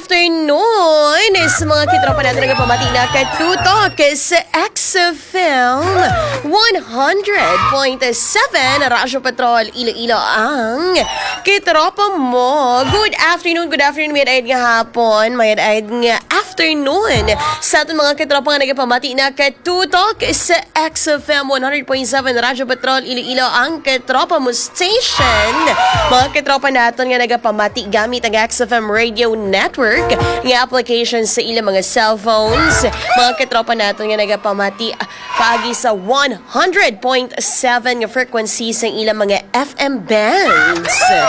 afternoon sa mga kitropa natin na pamati na katutok sa XFM 100.7 Radyo Patrol Iloilo ang kitropa mo. Good afternoon, mayad ayad nga hapon, mayad ayad nga afternoon sa ating mga kitropa nga nagpamati na katutok sa XFM 100.7 Radyo Patrol Iloilo ang kitropa mo station. Mga kitropa natin nga nagpamati gamit ang XFM Radio Network nga application sa ilang mga cellphones. Mga katropa natin nga nagapamati paagi sa 100.7 nga frequency sa ilang mga FM bands.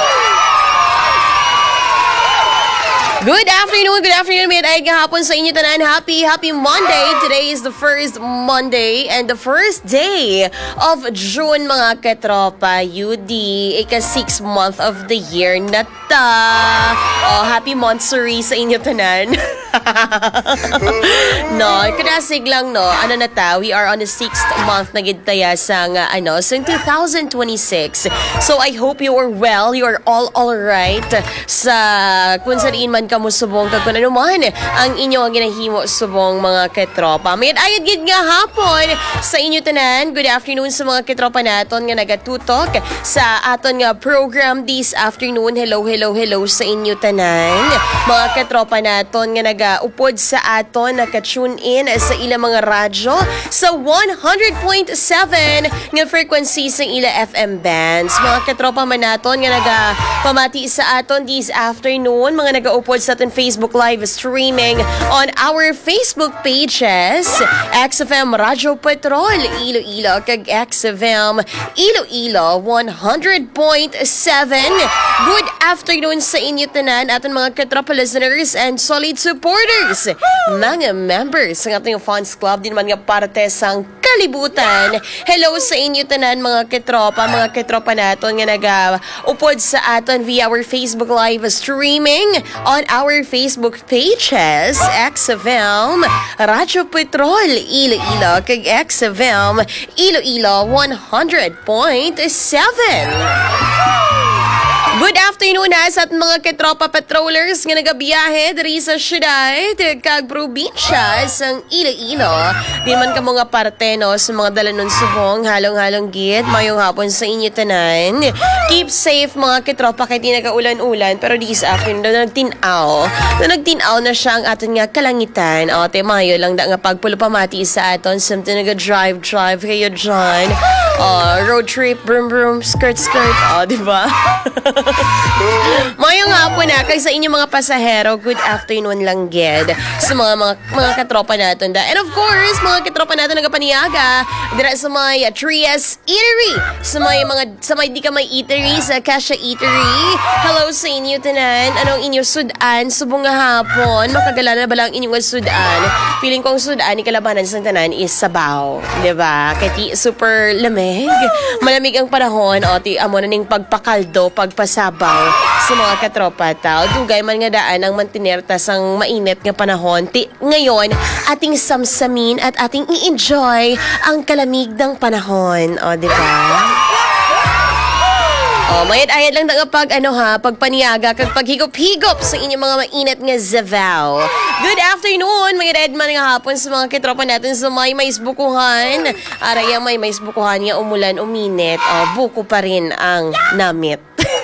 Good afternoon, may ayad nga hapon sa inyo tanan. Happy Monday. Today is the first Monday and the first day of June, mga katropa. UD, ika-6th month of the year na ta. Oh, happy monthsary sa inyo tanan. No, kadasig lang no. Ano na ta? We are on the 6th month na gidtaya sa so 2026. So I hope you are well. You are all right sa kung saan man ka mo subong kag kun ano man ang inyo ang ginahimo subong mga ketropa. May ayad gid nga hapon sa inyo tanan. Good afternoon sa mga ketropa naton nga nagatutok sa aton nga program this afternoon. Hello sa inyo tanan. Mga ketropa naton nga nagaupod sa aton naka-tune in sa ilang mga radyo sa 100.7 nga frequency sa ila FM bands. Mga ketropa man naton nga nagapamati sa aton this afternoon, mga nagaupod sa aton Facebook live streaming on our Facebook pages XFM Radyo Patrol Iloilo kag XFM Iloilo 100.7. Good afternoon sa inyo tanan aton mga katropa listeners and solid supporters, mga members ng ating fans club din man nga parte sang kalibutan. Hello sa inyo tanan mga katropa naton nga nagaupod sa aton via our Facebook live streaming on our Facebook pages XFM Radyo Patrol Iloilo kag XFM Iloilo 100.7. Good afternoon sa ating mga ketropa patrollers nga nagabiyahe diri sa syudad kag probinsya sang Iloilo. Di man ka mga parte no sa mga dalanon subong halong-halong gid. Mayong hapon sa inyo tanan. Keep safe mga ketropa kay di nagaulan-ulan pero this afternoon nagtinaw na siya ang aton nga kalangitan. O te mayo lang da nga pagpulupamati sa aton something naga drive kayo dyan. Road trip, brum, skirt. Di ba? Mayong hapon na kay sa inyong mga pasahero, good afternoon lang gid sa mga katropa natin da. And of course, mga katropa natin nagapaniyaga dira sa may Trias Eatery, sa may di ka may eatery sa Kasha Eatery. Hello sa inyo tanan. Anong inyo sudan subong nga hapon? Makagala na ba lang inyong sudan? Feeling kong sudan ni kalabanan sa tanan is sabaw, di ba? Kaya super lamig. Malamig ang panahon o ti amo na ning pagpakaldo, pagpasabaw sa mga katropa tao. Dugay man nga daan ang mantinerta sang mainit nga panahon. Ngayon, ating samsamin at ating i-enjoy ang kalamig ng panahon. O, di ba? Mayad-ayad lang nga pagpaniyaga kag paghigop-higop sa inyong mga mainit nga Zavao. Good afternoon, mayad-ayad man nga hapon sa mga kitropa natin sa may bukuhan. Arayang may bukuhan nga umulan, uminit. Buko pa rin ang namit.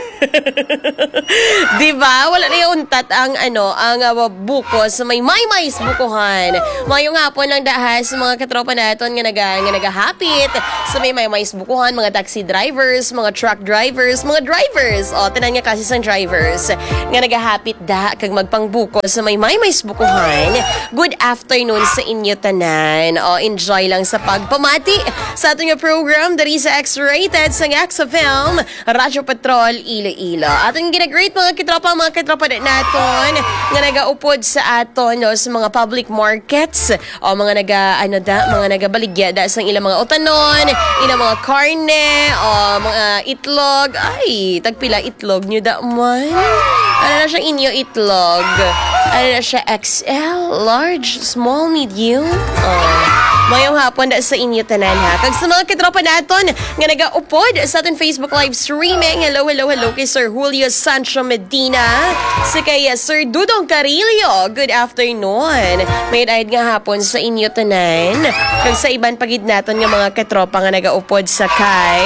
Diba? Wala na yung untat ang buko sa may bukuhan. Mayong hapon lang dahil sa mga katropa natin nga nagahapit sa may bukuhan, mga taxi drivers, mga truck drivers, mga drivers. Tanan nga kasi sang drivers nga nagahapit kag magpangbuko sa may bukuhan. Good afternoon sa inyo tanan. Enjoy lang sa pagpamati sa ating program dari sa X-Rated sa XFM Radyo Patrol Iloilo. Ating gina-great mga katropa naton nga nagaupod sa aton sa mga public markets o mga nagabaligya sa ilang mga utanon, ilang mga karne o mga itlog. Ay, tagpila itlog nyo da man. Ano na siyang inyo itlog? ano na siya, XL, large, small, medium. Mayong hapon da sa inyo tanan ha. Kag sa mga katropa naton nga nagaupod sa aton Facebook live streaming. Hello, hello, hello kay Sir Julio Sancho Medina. Sa kay Sir Dudong Carillo. Good afternoon. May ayad nga hapon sa inyo tanan. Kag sa iban pagid naton nga mga katropa nga nagaupod sa kay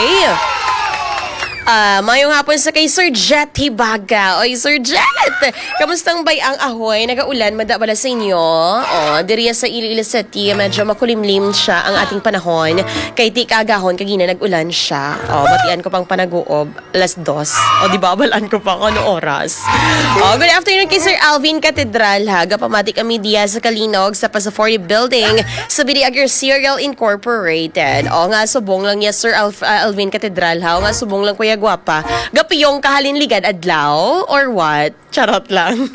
mayong hapon sa kay Sir Jet Hibaga. Oy, Sir Jet! Kamustang bayang ahoy? Nagaulan, madabala sa inyo. Diriya sa Iloilo City, medyo makulimlim siya ang ating panahon. Kay ti kagahon, kagina nag-ulan siya. Batian ko pang panaguob, alas 2. Di ba, balaan ko pa ano oras. Good afternoon kay Sir Alvin Catedral, ha. Gapamatik kami diya sa Kalinog, sa Pasafori Building, sa Biriagir Cereal Incorporated. Nga, subong lang niya, Sir Alvin Catedral, ha. Nga, subong lang kuya gwapa. Gapiyong kahalinligan adlaw or what? Charot lang.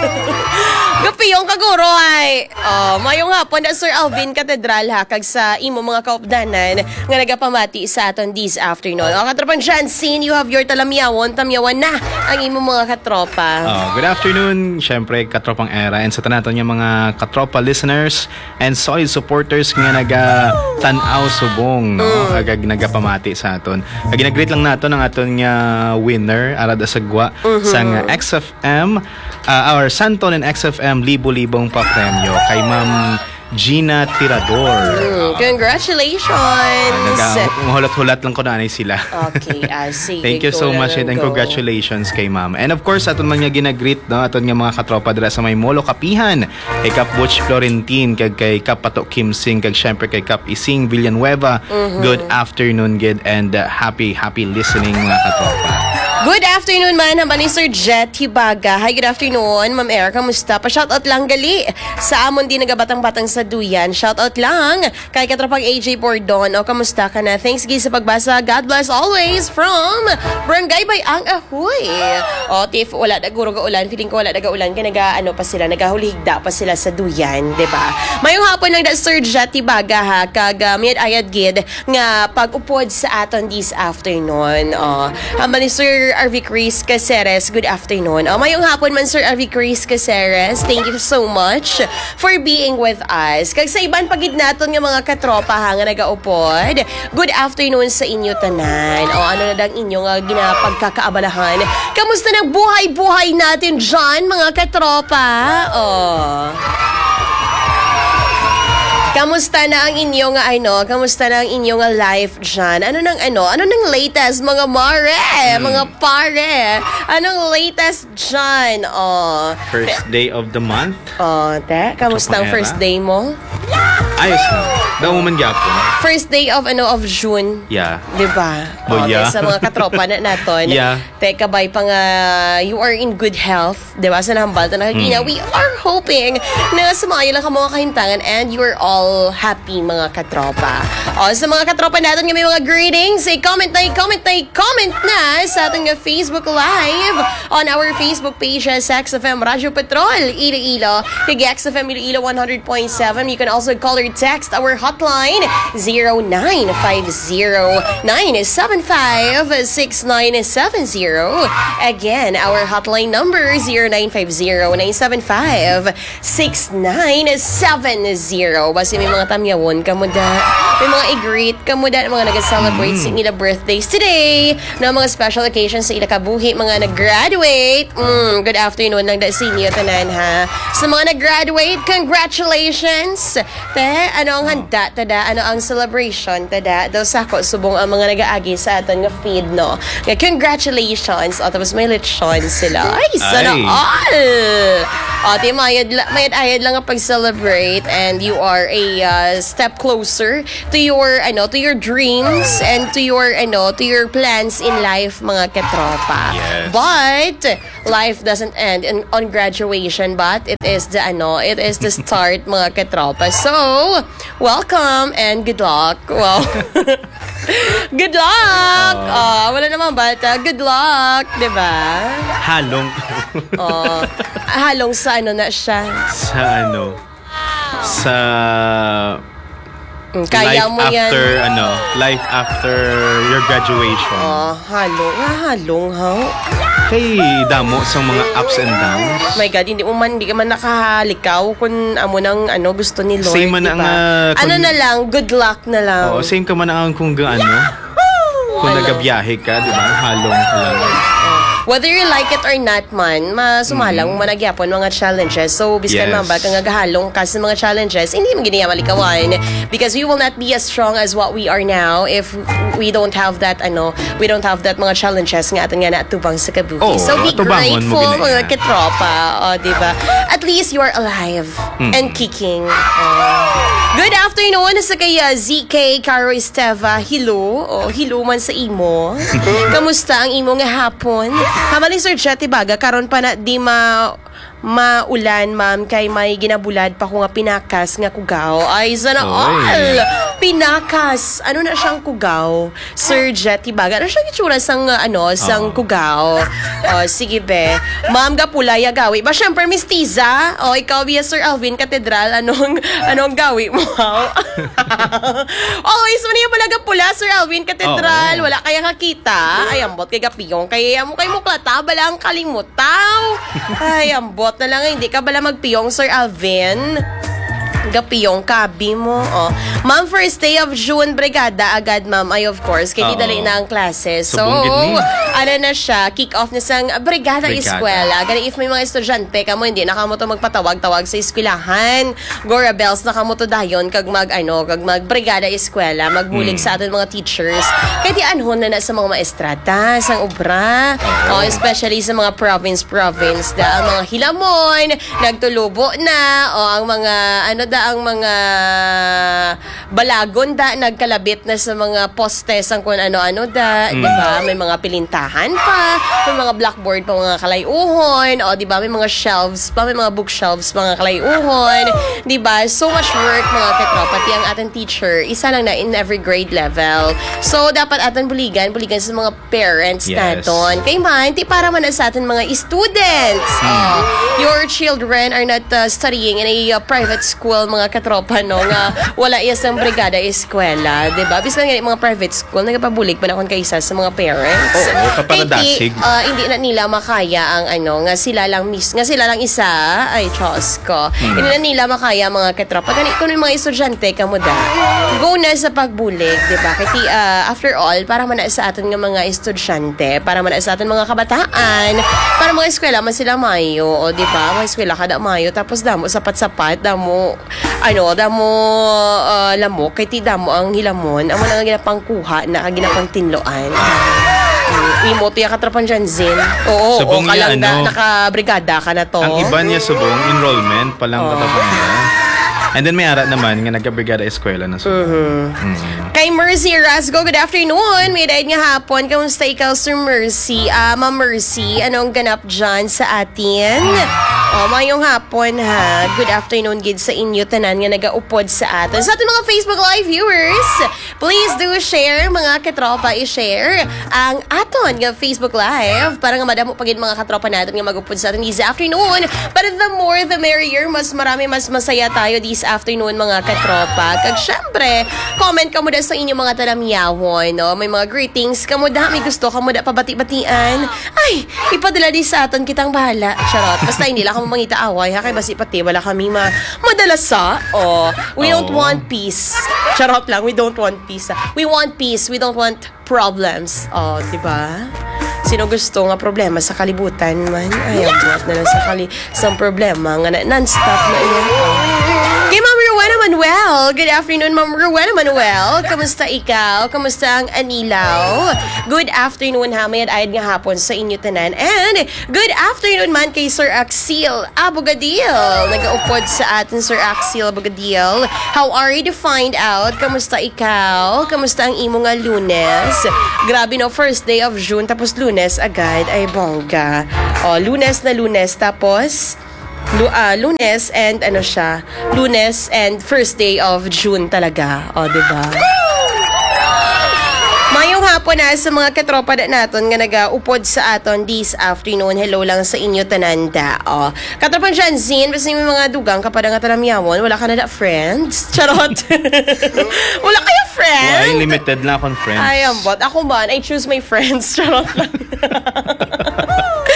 Gapiyong kaguro ay mayong hapon na Sir Alvin Catedral ha kag sa imo mga kaupdanan nga nagapamati sa aton this afternoon. Katropang Jansin, you have your tamyawan na ang imo mga katropa. Good afternoon, syempre katropang era and sa tanaton niya mga katropa listeners and solid supporters nga naga-tanaw subong no agag nagapamati sa aton. Ag ginagreet lang naton ang aton nga winner arad asagwa sang XFM our Santon and XFM libo-libong pa-premyo kay Ma'am Gina Tirador. Congratulations! Hulat-hulat lang ko na sila. Okay, sige. Thank you so much and congratulations kay Ma'am. And of course, aton man nga ginagreet, no? Aton nga mga katropa dira sa may Molo Kapihan. Kay Kap Butch Florentine, kay Kap Pato Kim Sing, kag syempre kay Kap Ising Villanueva. Good afternoon, good and happy listening mga katropa. Good afternoon man, hamba ni Sir Jet Hibaga. Hi, good afternoon. Ma'am Era, kamusta? Pa-shoutout lang gali sa amon din nagabatang-batang sa duyan. Shoutout lang kay katropang AJ Bordon. Kamusta ka na? Thanks gid sa pagbasa. God bless always from Barangay Bayang Ahoy. Tif wala na guro ulan, feeling ko wala na ulan kay pa sila, nagahulihigda pa sila sa duyan, 'di ba? Mayong hapon lang da Sir Jet Hibaga ha kag ayad gid nga pag-upod sa aton this afternoon. Hamba ni Sir Arvi Chris Caceres, good afternoon. Mayong hapon man Sir Arvi Chris Caceres. Thank you so much for being with us. Kag sa iban pagid naton nga mga katropa ha nga nagaupod. Good afternoon sa inyo tanan. Ano na dang inyo nga ginapagkakaabalahan? Kamusta nang buhay-buhay natin dyan mga katropa? Kamusta na ang inyong kamusta na ang inyong life dyan? Ano nang latest mga mare, mga pare? Anong latest dyan? First day of the month. Kamusta ang first day mo? Ayos na. Daw man gyapon. First day of June. Yeah. 'Di ba? Yeah. Sa mga katropa naton. Yeah. Teka bay pa nga you are in good health, 'di ba? Sa nahambal ta nakikita. We are hoping na sumayo lang ka mga kahintangan and you are all happy mga katropa. Sa mga katropa natin nga may mga greetings, comment na sa ating Facebook Live on our Facebook page as XFM Radyo Patrol Iloilo. Kay XFM Iloilo 100.7. You can also call or text our hotline 0950-975-6970. Again, our hotline number 0950-975-6970. Basta may mga tamyawon kamuda, may mga i-greet kamuda, mga nag-celebrate sa ila birthdays today, na mga special occasions sa ila kabuhi, mga nag-graduate. Good afternoon lang da sa inyo tanan ha. Sa mga nag-graduate, congratulations! Ano ang handa tada? Ano ang celebration tada? Daw sako subong ang mga nag-aagi sa aton nga feed no. Congratulations. Tapos may lechon sila. Ay, sana all. Mayad lang ang pag-celebrate and you are a step closer to your dreams and to your plans in life mga katropa. Yes. But life doesn't end on graduation, but it is the start mga katropa. So, welcome and good luck. Wow. Good luck! Wala naman bata. Good luck, di ba? Halong. Halong sa na siya? Sa kaya life mo yan. Life after your graduation. Halong ha? kay damo sa mga ups and downs. Oh my God, hindi ka man nakahalikaw kung amo nang gusto ni Lord, Same man diba? ang, Ano na lang, good luck na lang. Oo, same ka man ang kung kung nagabiyahe ka, di ba? Halong lang. Whether you like it or not man, masumalang managyapon mga challenges. So, biskan Yes. mamba kang nagahalong ka sa mga challenges, hindi mo giniya malikawan. Because we will not be as strong as what we are now if we don't have that, we don't have that mga challenges nga atin nga natubang sa kabuhi. Oo, So, be atubangon mo grateful ginaya. mga katropa. Diba? At least you are alive and kicking. Good afternoon sa kaya ZK, Caro Esteva. Hello man sa imo. Kamusta ang imo nga hapon? Hamali Sir Jetty baga, karon pa na di maulan, ma'am, kay may ginabulad pa ko nga pinakas nga kugaw. Ay, sana all! Pinakas! Ano na siyang kugaw? Sir Jetty baga. Ano siyang itsura sang, sang kugaw? Sige be. Ma'am, gapulay, gawi. Ba, syempre, Miss Tiza? Ikaw, via Sir Alvin Catedral. Anong gawi mo? Always, mo niya pala gapula, Sir Alvin Catedral. Wala kaya kakita. Ay, ambot kay gapiyong. Kaya mo kay muklata, bala ang kalimutaw. Ay, ambot na lang. Hindi ka bala magpiyong, Sir Alvin? Gapiyong kabi mo. Ma'am, first day of June, brigada agad, ma'am. Ay, of course, kaya dali na ang klase. So, na siya, kick off na sang brigada eskwela. Gani, if may mga estudyante kamo, hindi na kamo to magpatawag-tawag sa eskwelahan. Gora bells na kamo to dayon, kag mag-brigada eskwela, magbulig sa atin mga teachers. Kaya di anhon na sa mga maestrata, sang obra. Especially sa mga province, ang mga hilamon, nagtulubo na, ang mga, ang mga balagon nagkalabit na sa mga postes ang kung ano-ano diba? May mga pilintahan pa, may mga blackboard pa mga kalayuhon, diba? May mga shelves pa, may mga bookshelves mga kalayuhon, diba? So much work mga katropa, pati ang ating teacher, isa lang na in every grade level. So, dapat atin buligan sa mga parents naton. Kay man, para man sa atin mga students. Your children are not studying in a private school, mga katropa, nga wala isang brigada eskwela, diba? Bisa nga mga private school, nagpabulig pa na kung kaisa sa mga parents. Paparadasig. Hindi na nila makaya ang nga sila lang isa, ay Diyos ko. Hindi na nila makaya mga katropa. Ganito yung mga estudyante kamo go na sa pagbulig, diba? Kaya after all, para man na sa atin nga mga estudyante, para man na sa atin mga kabataan, para mga eskwela man sila mayo, diba? Mga eskwela kada mayo, tapos damo sapat-sapat, damo lamok, kay ti damo ang hilamon, amo na nga ginapangkuha na ginapang tinloan. Imo tiya katrapan dyan, Zin. Oo, Subong ka lang niya, nakabrigada ka na to. Ang iba niya subong, enrollment pa lang katapang niya. And then may ara naman nga nagkabrigada eskwela na subong. Kay Mercy Rasgo, good afternoon. May dahil nga hapon. Kamusta ikaw, Sir Mercy? Ma'am Mercy, anong ganap dyan sa atin? Mayong hapon ha. Good afternoon gid sa inyo tanan nga nagaupod sa atin. Sa ating mga Facebook Live viewers, please do share mga katropa, i-share ang aton nga Facebook Live para nga madamo pagid mga katropa natin nga magupod sa atin this afternoon. But the more the merrier, mas marami mas masaya tayo this afternoon mga katropa. Kag syempre, comment ka mo da sa inyong mga talamyahon, no? May mga greetings ka mo da, may gusto ka mo da pabati-batian. Ay, ipadala di sa aton kitang bahala. Charot. Basta hindi lang kamo mangita away ha, kay basi pati wala kami madalasa. We don't want peace. Charot lang, we don't want peace. We want peace, we don't want problems. Diba? Sino gusto nga problema sa kalibutan man? Ay, buhat na lang sa problema nga non-stop na iyan. Kay Ma'am Rowena Manuel. Good afternoon, Ma'am Rowena Manuel. Kamusta ikaw? Kamusta ang anilaw? Good afternoon ha. May ayad nga hapon sa inyo tanan. And good afternoon man kay Sir Axel Abogadil. Nag-upod sa atin, Sir Axel Abogadil. How are you to find out? Kamusta ikaw? Kamusta ang imo nga Lunes? Grabe no, first day of June tapos Lunes agad. Ay bongga. Lunes na Lunes tapos Lunes and Lunes and first day of June talaga. Diba? Mayong hapon na sa mga katropa naton nga nagaupod sa aton this afternoon. Hello lang sa inyo tananda. Katropa dyan, Zin, basta may mga dugang kapag nga talamyawon, wala ka na friends? Charot. Wala kaya friends? Ay, limited lang akong friends. Ay, ambot. Ako man, I choose my friends. Charot lang.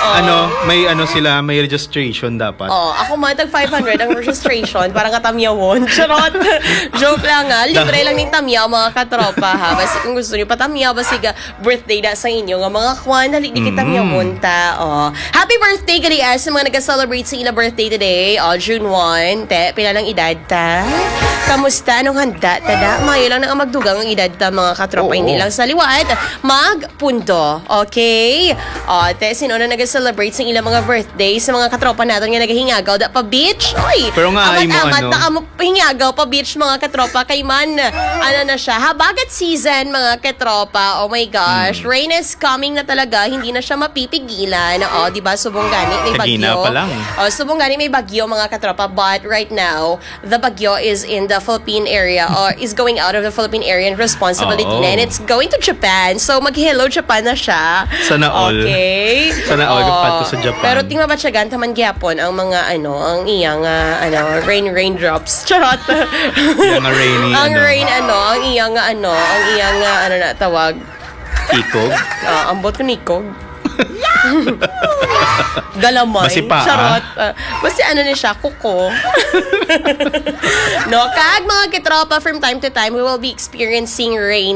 may sila, may registration dapat. Ako man, tag 500 ang registration, parang katamyawon. Charot. Joke lang nga. Libre lang ng tamyaw, mga katropa, ha. Basi kung gusto niyo patamyaw, basi birthday na sa inyo, nga mga kwan, halik di kitamyawon ta. Happy birthday, gali sa mga nag-celebrate sa ila birthday today. June 1. Pila ng edad ta? Kamusta? Anong handa? Tada, mayo lang na magdugang ang edad ta, mga katropa. Hindi lang sa liwat. Magpunto. Okay? Sino na nag-celebrate sa ilang mga birthday sa mga katropa natin nga naghihingagaw da pa beach? Oy! Pero nga, amat na hingagaw pa beach, mga katropa. Kay man, na siya? Habagat season, mga katropa. Oh my gosh. Rain is coming na talaga. Hindi na siya mapipigilan. Diba? Subong gani, may bagyo. Kagina pa lang. Subong gani, may bagyo, mga katropa. But right now, the bagyo is in the Philippine area or is going out of the Philippine area and responsibility na, and it's going to Japan. So, mag-hello Japan na siya. Sana all. Okay. Sana all kapato sa Japan. Pero tingnan ba siya taman gyapon ang mga ang iyang raindrops. Charot. Yung rainy ang rain ang iyang na tawag. Ikog. Ambot ko nikog. Galamay. Masipa, Charot. Basta na siya, kuko. No, kag mga kitropa, from time to time, we will be experiencing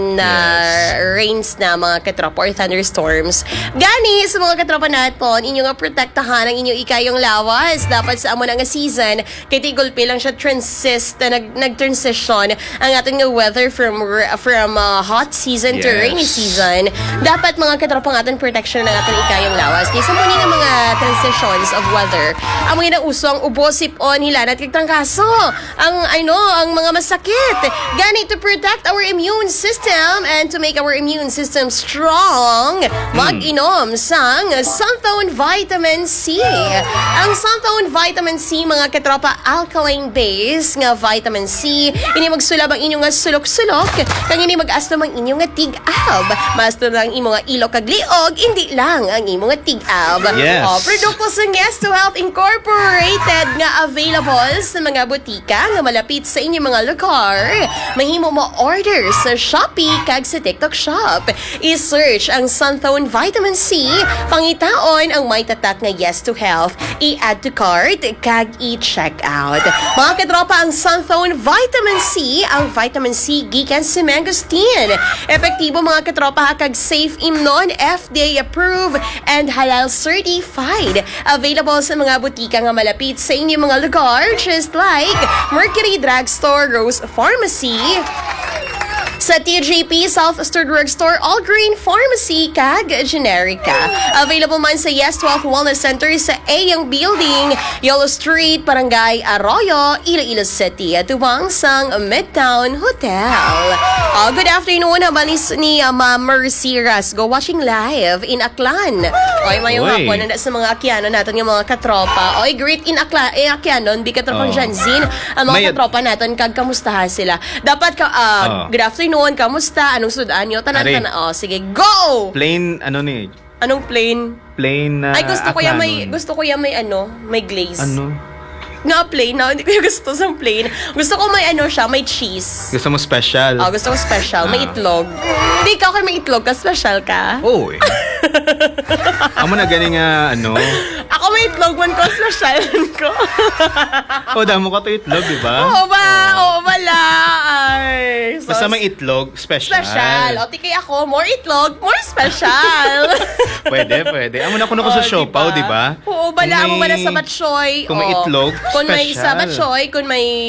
rains na mga kitropa or thunderstorms. Gani, sa mga kitropa natin, inyo nga protektahan ang inyo ikayong lawas. Dapat sa amo na nga season, kay tigulpi lang siya nag-transition ang ating nga weather from hot season to rainy season. Dapat mga kitropa ng ating protection ng ating ikayong lawas. Kaysa mo nga mga transitions of weather, ang mga nausong ubo, sipon, hilanat, kagtrangkaso, ang mga masakit. Gani, to protect our immune system and to make our immune system strong, mag-inom sang Sunthone Vitamin C. Ang Sunthone Vitamin C, mga katropa, alkaline base nga vitamin C. Ini magsulab ang inyong nga sulok-sulok, kang ini mag-astom ang inyong nga tig-ab. Masto lang imo nga ilok kagliog, hindi lang ang imo nga tig-ab. Yes. Produkto sa Yes to Health Incorporated nga available sa mga butika nga malapit sa inyong mga lugar. Mahimo mo order sa Shopee kag sa TikTok Shop. I-search ang Sunthone Vitamin C, pangitaon ang may tatak nga Yes to Health, i-add to cart kag i-check out. Mga katropa, ang Sunthone Vitamin C, ang vitamin C gikan sa mangosteen. Epektibo, mga katropa, kag safe imnon, FDA approved and halal certified. Available sa mga butika nga malapit sa inyong mga lugar, just like Mercury Drugstore, Rose Pharmacy, sa TJP, South Star Drugstore, All Green Pharmacy, kag Generica. Available man sa Yes 12 Wellness Center sa Ayang Building, Yellow Street, Barangay Arroyo, Iloilo City, at tubang sang Midtown Hotel. Good afternoon, habalis ni Ma'am Mercy Rasgo, watching live in Aklan. Oy, mayong hapon, nanda sa mga Akiano natin, yung mga katropa. Oy, great in Akianon, di katropang Janzin. Ang mga katropa natin, kag kamustahan sila. Dapat good afternoon, kamusta? Anong sudan nyo? Tanan. Sige, go! Plain, Anong plain? Plain na Ay, gusto ko yan may glaze. Ano? Nga plain, hindi ko yung gusto sa plain. Gusto ko may may cheese. Gusto mo special? Gusto ko special. May itlog. Hindi, ikaw may itlog ka, special ka. Oo eh. Amo na ganing Ako may itlog man ko, special ko. damo ka to itlog, di ba? Oo bala. Ay. So, basta may itlog, special. Special. O, tikay ako, more itlog, more special. pwede. Amo na kuno ko sa siopaw, di ba? Oo, bala mo na sa batchoy. Kung may itlog, kung special. may sa batchoy, kung may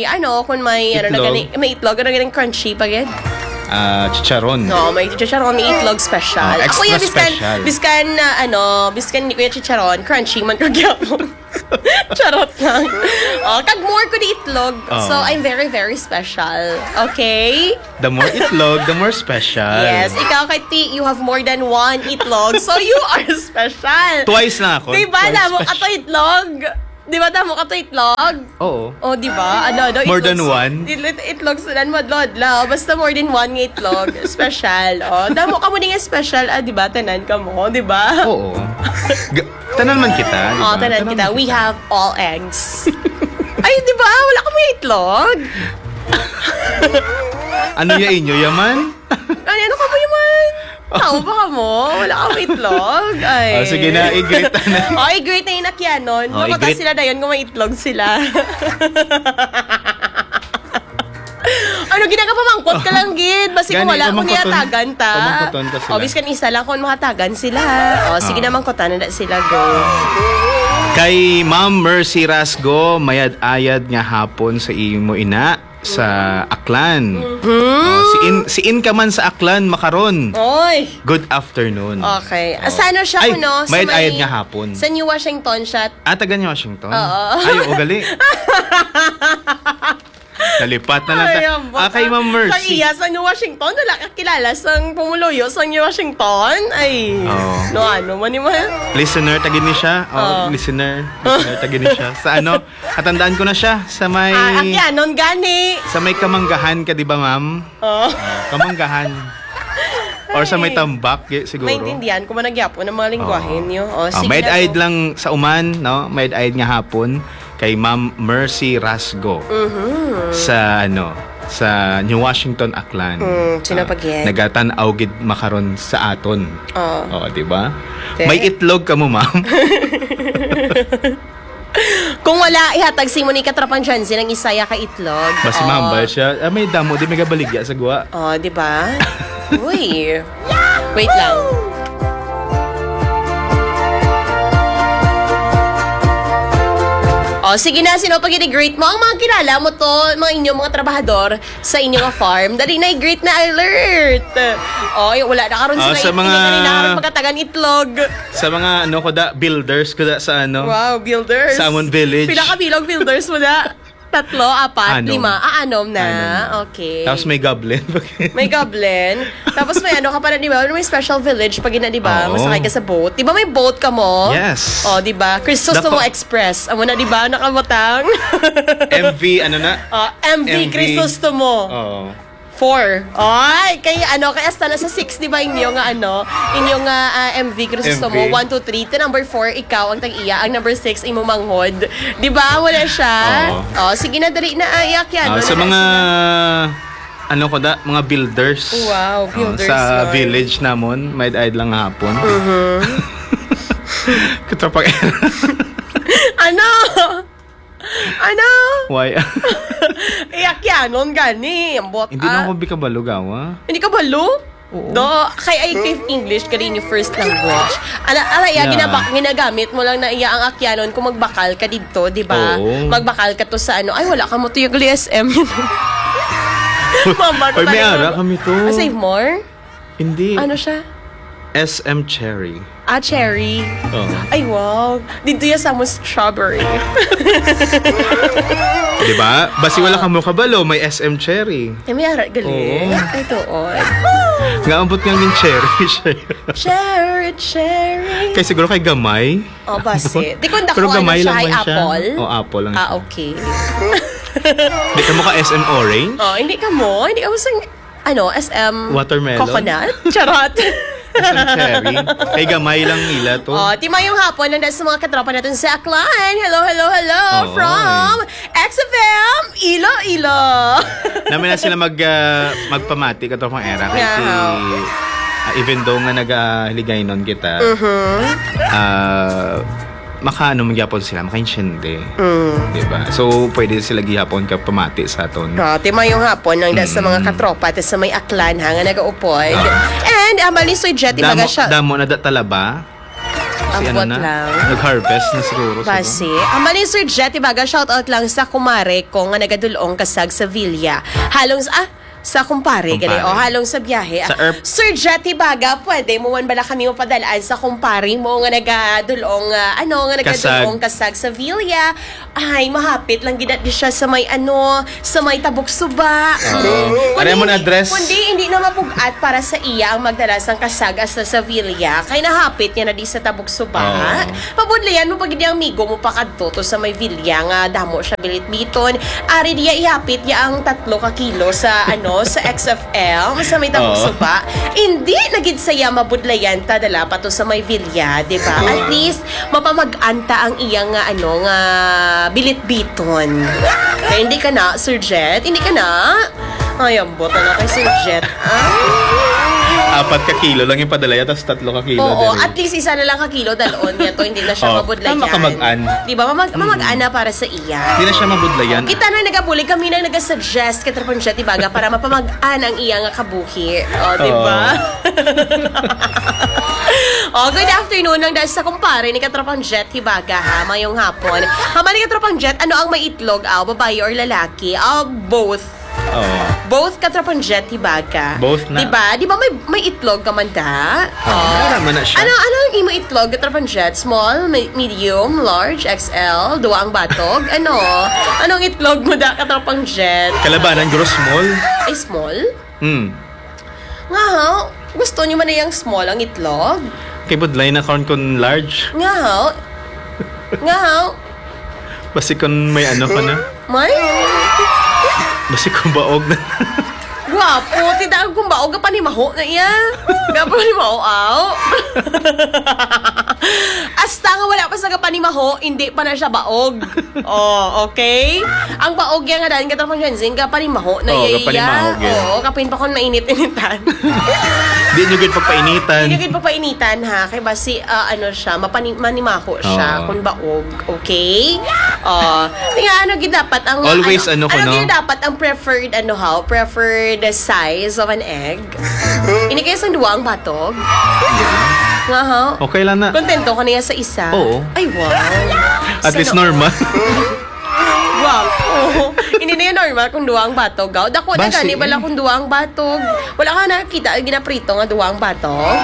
itlog, ganang crunchy pa gid. Chicharon. No, may chicharon, may itlog special. Extra Ako yung special. biskan ni Kuya chicharon, crunchy man kagyapon. Charot lang. Kag more ko di itlog. So, I'm very, very special. Okay? The more itlog, the more special. Yes. Ikaw, Kati, you have more than one itlog. So, you are special. Twice na ako. Diba? Damo ka to itlog. Diba damo ka to itlog? Oo. Diba? More than one? Itlog sa dan madlodla. Basta more than one nga itlog. Special. Damo ka mo nga special. Diba? Tanan ka mo. Diba? Oo. Tanan man kita. Diba? Tanan kita. We have all eggs. Ay, diba? Wala ka mo itlog. Ano ya inyo, yaman? Ano ka mo yaman? Tao ba ka mo? Wala kang itlog? Ay. Sige na, i-greet na. I-greet na yung nakyanon. Oh, Makota i-greet. sila na yun kung may itlog sila. Ano, ginagapamangkot ka lang, Gid. Basi kung Gani, wala, kung pamangkoton. niyatagan ta. Pamangkoton ka sila. O, biskan isa lang kung makatagan sila. O, sige na mangkotan na sila, go. Kay Ma'am Mercy Rasgo, mayad-ayad nga hapon sa imo ina sa Aklan. Si in ka man sa Aklan, makaron. Oy! Good afternoon. Okay. Sana siya, Ay, ano, sa mayad-ayad may- nga hapon. Sa New Washington siya. Taga niya Washington? Oo. Ay, gali. Nalipat na lang. Ay, ambot. Kay Ma'am Sa Mercy. iya, sa New Washington, wala ka kilala sa pumuluyo sa New Washington. Ay, Oo. ano man mo. Listener, tagin ni siya. Oo. Listener, tagin ni siya. Sa ano, katandaan ko na siya. Sa may... Akyanon gani. Sa may Kamanggahan ka, di ba, ma'am? Oh. Kamanggahan. Or sa may Tambak, siguro. Maintindihan ko man nagyapo ng mga lingwahe niyo. O, sige May na ayad po. lang sa uman, no? May ayad nga hapon kay Ma'am Mercy Rasgo. Sa sa New Washington, Aklan. Sinapagyan. Nagatan-aw gid makaron sa aton. Oo. Di ba? Okay. May itlog ka mo, ma'am. Kung wala, ihatag si Monica Trapanjansi ng isaya ka itlog. Basi Oo. ma'am ba siya? May damo, di may gabaligya sa guwa. Oh, di ba? Uy. Wait lang. Oh, sige na, sino pag i-greet mo? Ang mga kilala mo to, mga inyong mga trabahador sa inyong farm. Dali na i-greet na alert. Oh, wala na karon sila Sa mga- kanina karon pagkatagan itlog. Sa mga builders ko da sa Wow, builders. Sa Amon Village. Pinakabilog builders mo na. 3, 4, Anom. 5. Anom na. Anom. Okay. Tapos may goblin. May goblin. Tapos may ano ka pala, di ba? May special village pag ina, di ba? Oo. Masakay ka sa boat. Di ba may boat ka mo? Yes. O, di ba? Crisostomo Dapat- Express. Amo na, di ba? Nakamutang. MV, ano na? MV Crisostomo. Oo. 4. Ay, kay hasta na sa 6, di ba inyo nga inyong MV Crisostomo, MV. 1, 2, 3, to number 4, ikaw ang tag-iya, ang number 6, imo manghod. Di ba? Wala siya? Oo. Sige na, dali na, iyak yan. Sa mga mga builders. Wow, builders, sa Lord. village namon, may ayad lang hapon. Katapag Ano? Why? Iyak yan, nun gani. Ambot, Hindi na ako bikabalo gawa. Hindi ka balo? Oo. Do, kay I crave English ka rin yung first language. Yeah. Ginagamit mo lang na iya ang akyanon kung magbakal ka dito, di ba? Oo. Magbakal ka to sa ay wala ka mo to yung SM. Mama, Oy, may ara kami to. Save more? Hindi. Ano siya? SM Cherry. Cherry. Oh. Ay, wow. Dito yan sa mo strawberry. Di ba? Basi wala ka mo kabalo, may SM Cherry. May ara, galing. Oo. Ay, doon. Nga ambot nga yung cherry siya. Cherry. Kaya siguro kay gamay. Oh, basi. Di ko Pero nakuha gamay siya lang ay man siya. apple. Apple lang siya. Okay. Di ka mo ka SM Orange? Hindi ka mo sang SM Watermelon? Coconut. Charot. SM Cherry. Kay gamay lang nila to. Tima yung hapon nandun sa mga katropa natin sa Aklan. Hello Oo. from XFM Iloilo. Namin na sila magpamati ka to pang era. Kaya even though nga nag-hiligay nun kita, magyapon sila, makainsyende. Diba? So, pwede sila gihapon ka pamati sa aton. Tima yung hapon nandun sa mga katropa at sa may Aklan nga nag-uupod. And Malisoy Jet, ibaga siya. Damo na talaba. Kasi Ambot lang. nag-harvest na siguro. Basi. Amaling Sir Jet, ibaga, shoutout lang sa kumare ko nga nagadulong kasag sa Villa. Halong sa kumpare, gali. O, halong sa biyahe. Sa ERP. Sir Jet, ibaga, pwede mo man bala kami mapadalaan sa kumpare mo nga nagadulong, nagadulong kasag sa Villa. Ay, mahapit lang gidat di siya sa may sa may tabok suba. Ano mo na address? Kundi, hindi na mapugat para sa iya ang magdala sang kasag as sa Villa. Kaya nahapit niya na di sa tabok suba. Pabudlayan mo pag hindi ang migo mo pakadto to sa may Villa nga damo siya bilit-biton. Ari diya ihapit niya ang 3 kilo sa sa XFL sa may tabok suba. Hindi nagid saya mabudlayan ta dala pa to sa may Villa, di ba? At least mapamag-anta ang iyang nga bilit-biton. Kaya hindi ka na, Sir Jet? Hindi ka na? Ay, ambot na kay Sir Jet. 4 ka kilo lang yung padala, tapos 3 ka kilo. Oo, dali. at least isa na lang ka kilo dalon yan to, hindi na siya mabudlayan. Tama ka mag-an. Di ba? Mamag-an na para sa iya. Hindi na siya mabudlayan. Kita na nagabuli, kami na nag-suggest katrapan siya, tibaga, para mapamag-an ang iya nga kabuhi. O, di ba? Good afternoon lang dahil sa kumpare ni Katropang Jet, Hibaga ha, mayong hapon. Hama ni Katropang Jet, ano ang may itlog, babae or lalaki? Both. Oo. Both Katropang Jet, Hibaga. Both na. Di ba may itlog ka man da? Marama na siya. Ano ang imo itlog, Katropang Jet? Small, medium, large, XL, duwa ang batog? Anong itlog mo da, Katropang Jet? Kalabanan, gross small. Ay, small? Nga ha, gusto niyo man na yung small ang itlog? Kay budlay na karon kon large. Nga ha, Basi kon may ano ka na. may? Basi kon baog na. Gwapo, titawag kong baog ka pa ni Maho na iya. Gwapo ni Maho, Hasta nga wala pa sa kapanimaho, hindi pa na siya baog. Okay? Ang baog yan nga dahil katapang Janzin, kapanimaho na iya. kapanimaho yan. Kapin pa kung mainit-initan. Di nyo gid pagpainitan. Hindi pa painitan ha, kay basi siya, manimaho siya kung baog. Okay? Nga gid dapat ang always ano ko, no? gid dapat ang preferred size of an egg. Ini kaya sa duwa ang batog. Nga ha? Okay lang na. Kontento ka niya sa isa? Oo. Ay, wow. At least normal. Wow. Hindi na yan normal kung duwa ang batog. Dako na Basi, gani, bala kung duwa ang batog. Wala ka nakikita, ginaprito nga duwa ang batog.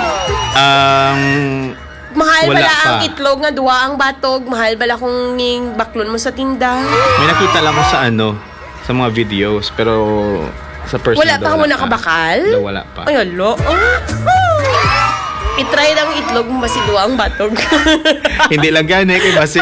Mahal wala bala pa. ang itlog nga duwa ang batog. Mahal bala kung yung baklon mo sa tinda. May nakita lang ko sa mga videos, pero sa personal Wala pa mo nakabakal? Wala pa. Ay, alo. I-try lang itlog mo basi duwa ang batog. Hindi lang gani kay basi.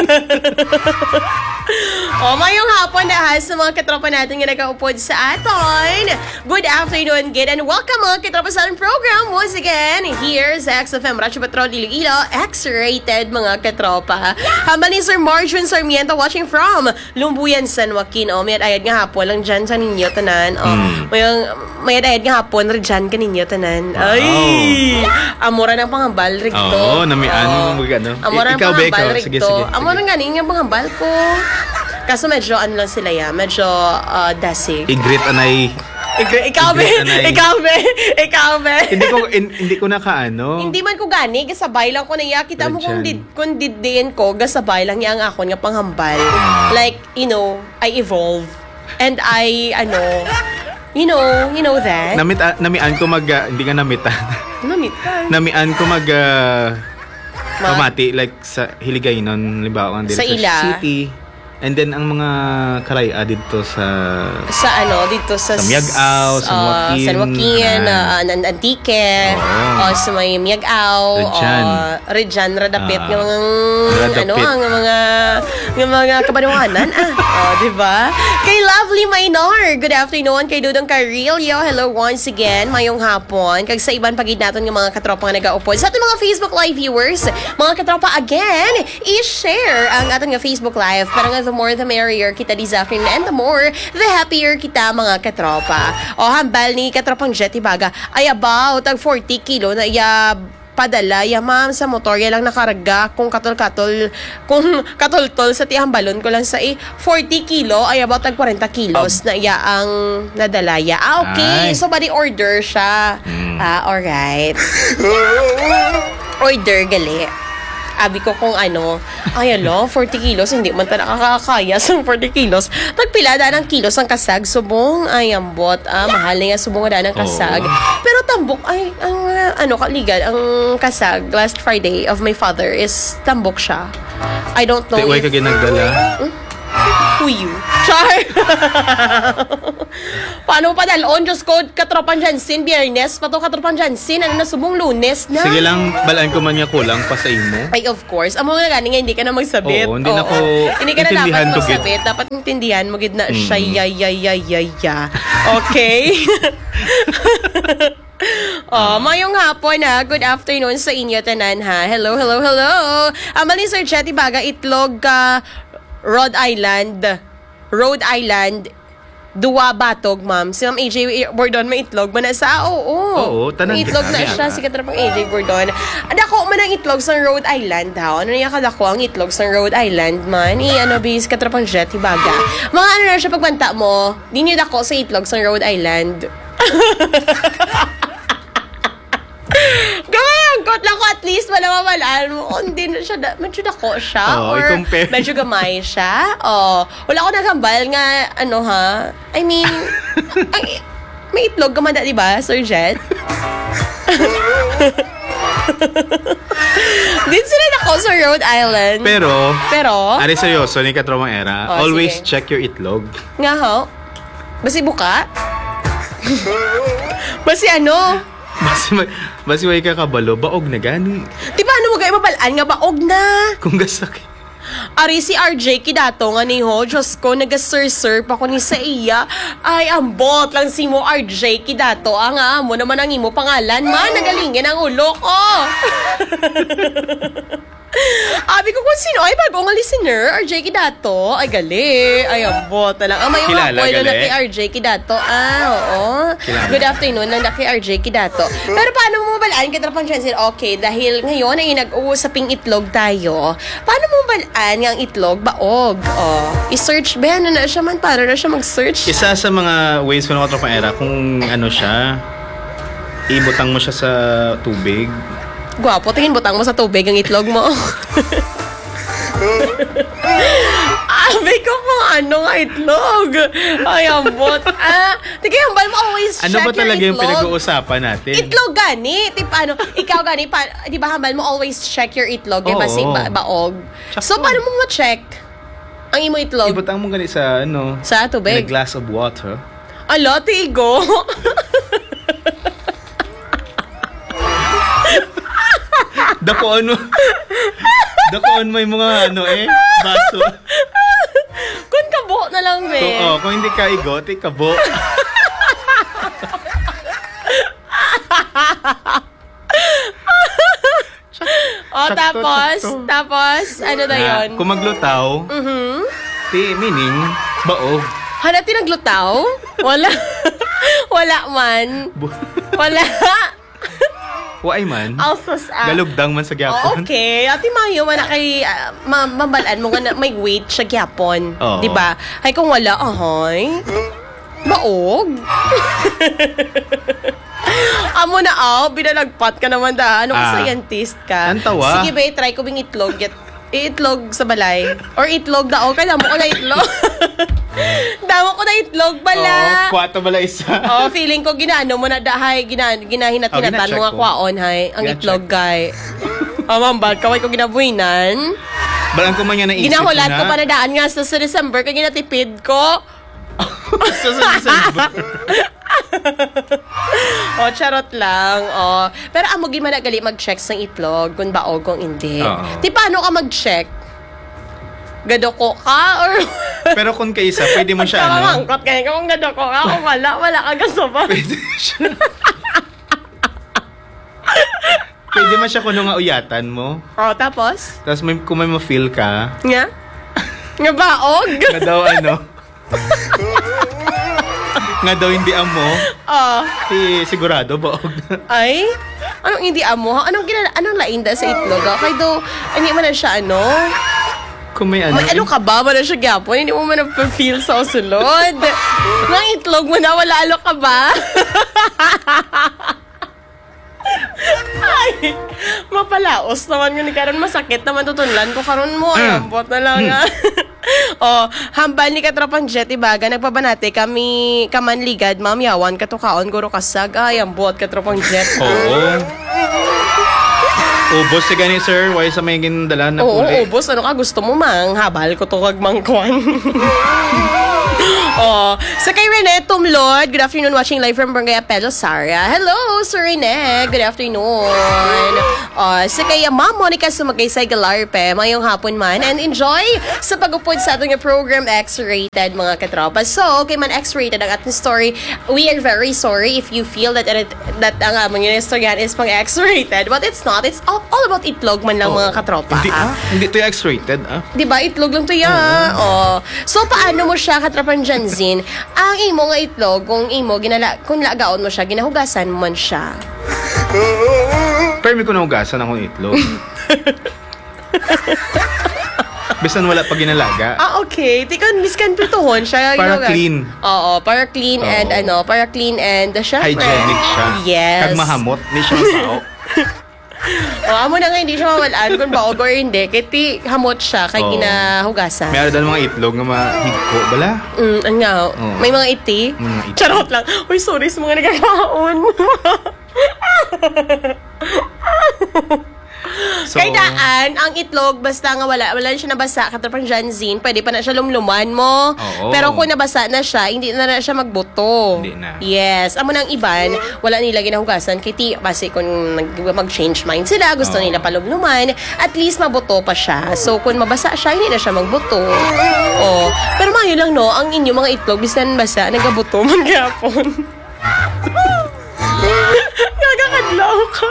Mayong hapon dahil sa mga katropa natin nga nag-upod sa aton. Good afternoon, good and welcome mga katropa sa ating program once again. Here's XFM Radyo Patrol Iloilo, X-rated mga katropa. Hamba ni Sir Marjun Sarmiento watching from Lumbuyan, San Joaquin. Mayad ayad nga hapon lang dyan sa ninyo tanan. Mayad ayad nga hapon rin dyan ka ninyo tanan. Wow. Ay! Amora ng panghambal rigto. Oo, namian mo ano. Amora ng Ikaw ba, ikaw? panghambal Sige, rigto. sige. Amora nga nga panghambal ko. Kaso medyo lang sila ya, medyo dasig. I-greet anay. Ikaw be. Hindi ko nakaano. Hindi man ko gani, gasabay lang ko na iya. Kita mo kung diddiin ko, gasabay lang iya ang akon nga panghambal. Like, I evolve. And I, you know that. Namian ko hindi ka namitan. Namian ko pamati like sa Hiligaynon, halimbawa sa Ila. City. And then ang mga karaya dito sa dito sa Miagao, San Joaquin, Antique, sa may Miagao, Regjan, Radapit, ng mga kabanuanan, di ba? Kay Lovely Maynor, good afternoon. Kay Dudong Carillo, hello once again, mayong hapon. Kag sa iban pagid naton ng mga katropa nga nag-aupod. Sa ating mga Facebook Live viewers, mga katropa, again, i-share ang ating nga Facebook Live para nga the more the merrier kita di Zachary, and the more the happier kita mga katropa. Hambal ni katropang Jet Hibaga ay about 40 kilo na padala ma'am sa motor lang nakarga kung katol-katol sa tiyang balon ko lang sa 40 kilo ay about 40 kilos na ang nadalaya. Okay. So bali order siya. Alright. Order gali. Abi ko kung 40 kilos, hindi man ta nakakakaya sa 40 kilos. Tagpilada ng kilos ang kasag, subong, ay ambot, mahal na nga subong nga ng kasag. Pero tambok, kaligan, ang kasag, last Friday of my father is tambok siya. I don't know if... ka ginagdala? Who you? Char! Paano pa dalon? Diyos ko, katropan Jansin, Biyernes, pato katropan Jansin, subong Lunes na. Sige lang, balaan ko man niya kulang pa sa imo. Ay, of course. Amo nga gani nga, hindi ka na magsabit. Oo, hindi na ko hindi ka na dapat magsabit. Dapat intindihan mo gid na siya, Okay? Mayong hapon good afternoon sa inyo tanan ha. Hello. Amali Sir Chetty Baga, itlog Rhode Island, duwa batog, ma'am. Si Ma'am AJ Bordon may itlog man na sa Oo, tanan may itlog na grabe, siya ata. si katrapang AJ Bordon. Dako man ang itlog sa Rhode Island daw. Ano niya kadako ang itlog sa Rhode Island man? Ano bis katrapang jet hibaga. Mga ano na siya pagbanta mo. Di niya dako sa itlog sa Rhode Island. Kot lang ko at least wala mamalaan mo. Hindi na siya, medyo dako siya. Oo, or i-compare. medyo gamay siya. Wala ko nagambal nga, I mean, may itlog ka man da, diba, Sir Jet? Din sila dako sa Rhode Island. Pero, ari seryoso ni Katropang Era, always sige. check your itlog. Nga ho? Basi buka? Basi Basi way ka kabalo, baog na gani. Di ba ano mo kayo mabalaan nga baog na? Kung gasaki. Ari si RJ kidato nga ni ho, Diyos ko, nag-sir-sir pa ko ni sa iya. Ay, ambot lang si mo RJ kidato. Mo naman ang imo pangalan, nagalingin ang ulo ko. Abi ko kung sino ay bagong nga listener, RJ Kidato. Ay, gali. Ay, ambot na lang. May Kilala, umapoy na gali. kay RJ Kidato. Oo. Kilala. Good afternoon lang na kay RJ Kidato. Pero paano mo mabalaan kita pang Jensen? Okay, dahil ngayon ay nag-uusaping itlog tayo. Paano mo mabalaan ang itlog baog? I-search ba? Ano na siya man? Para na siya mag-search? Isa sa mga ways ko ng Katropang Era, kung siya, ibutang mo siya sa tubig. Gwapo, tingin butang mo sa tubig ang itlog mo. Abi ko kung nga itlog. Ay, ambot. Tingin, hambal mo always check Ano ba talaga your yung itlog. pinag-uusapan natin? Itlog gani. Ikaw gani, di ba hambal mo always check your itlog? Oo. Basi baog. Tsaka. So, paano mo ma-check ang imo itlog? Ibutang mo gani sa, Sa in a tubig? glass of water. Ala, tigo. Dakoon may mga baso. Kung kabo na lang, be. Kung hindi ka igot, kabo. Sakto, tapos, ano na yun? Kung maglutaw, meaning, baog. Hanap tinaglutaw? Wala. Wala man. Wala. Waay man. Alsos Galugdang man sa gyapon. Okay. Ati Mayo, wala kay mabalaan mo nga na may weight siya gyapon. Oo. Diba? Ay kung wala, baog. Amo na binalagpat ka naman da. Ano ka scientist ka? Ang tawa. Sige ba, try ko bing itlog. Itlog sa balay. Or itlog daw. Kaya damo ko na itlog. Damo ko na itlog bala. Kwato bala isa. Feeling ko ginaano mo na dahay, ginahinat-hinatan mo nga gina-check kwaon, hay. Ang Gina-check. itlog, guy. Mambal, kaway ko ginabuinan. Balang ko man yan naisip Ginahulat ko pa na daan nga sa December, kaya ginatipid ko. Charot lang. Pero amo man na gali mag-check sa itlog kung baog kung hindi. Oo. Ti paano ka mag-check? Gadoko ka or Pero kung kaisa, pwede mo siya, Pagkamangkot kayo kung gadoko ka kung wala ka gasaba. Pwede mo siya kuno nga uyatan mo. Tapos? Tapos kung may ma-feel ka, Nga? Nga baog? nga daw nga daw hindi amo, sigurado baog. Ay? Anong hindi amo? Anong lainda sa itlog? Okay do, hindi man na siya Kung may May ka ba? Wala siya gyapon. Hindi mo man na-feel sa usulod. Nang itlog mo na, wala ka ba? Ay, mapalaos naman yun. Karon masakit naman tutunlan ko. Karon mo, ay, ambot na lang. Hambal ni Katropang Jet, ibaga, nagpabanate kami, kamanligad, ma'am, yawan, katukaon, guro kasag. Ay, ambot, Katropang Jet. Oo. Ubos si gani, sir. Why sa may gindalan na Oo, puli? ubos. Ano ka gusto mo, mang? Habal ko to kag mangkwan. Sa kay Rene Tumlod, good afternoon, watching live from Barangay Apelo, Sara. Hello, Sir Rene. Good afternoon. Sa kay Ma'am Monica Sumagaysay Galarpe, mayong hapon man. And enjoy sa pag-upod sa ating program X-Rated, mga katropa. So, kay man X-Rated ang ating story, we are very sorry if you feel that ang amang yung istoryan is pang X-Rated. But it's not. It's all about itlog man lang, mga katropa. Hindi to yung X-rated, Diba? Itlog lang to yan. So, paano mo siya, katropa katrapan dyan, Zin, ang imo nga itlog, kung lagaon mo siya, ginahugasan mo man siya. Pero may kunahugasan akong itlog. Bisan wala pa ginalaga. Okay. Tikon, miskan prituhon siya. Para clean. Oo, para clean and para clean and syempre. Hygienic siya. Yes. Kag mahamot, di siya masao. Amo na nga hindi siya mawalaan kung baog or hindi. Kaya hamot siya, kaya ginahugasan. May doon mga itlog nga mahigko, bala? Nga. May mga iti. Charot lang. Uy, sorry sa mga nagkakaon. So, kaya daan, ang itlog, basta nga wala siya nabasa, katrapan dyan, Zin, pwede pa na siya lumluman mo. Oo. Pero kung nabasa na siya, hindi na siya magbuto. Hindi na. Yes. Amo nang iban, wala nila ginahugasan. Kiti, kasi kung mag-change mind sila, gusto nila palumluman, at least mabuto pa siya. So, kung mabasa siya, hindi na siya magbuto. Pero mayo lang, no, ang inyo mga itlog, bisan basa, nagabuto man gapon. Gagakadlaw ka.